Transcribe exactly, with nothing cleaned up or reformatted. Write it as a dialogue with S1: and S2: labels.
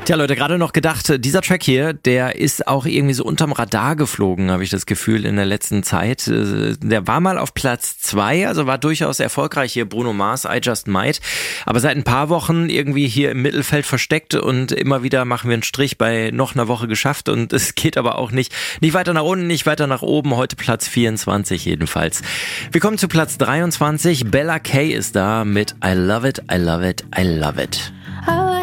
S1: Tja, Leute, gerade noch gedacht, dieser Track hier, der ist auch irgendwie so unterm Radar geflogen, habe ich das Gefühl, in der letzten Zeit. Der war mal auf Platz zwei, also war durchaus erfolgreich hier, Bruno Mars, I Just Might. Aber seit ein paar Wochen irgendwie hier im Mittelfeld versteckt und immer wieder machen wir einen Strich bei noch einer Woche geschafft und es geht aber auch nicht, nicht weiter nach unten, nicht weiter nach oben. Heute Platz vierundzwanzig jedenfalls. Wir kommen zu Platz dreiundzwanzig. Bella Kay ist da mit I Love It, I Love It, I Love It.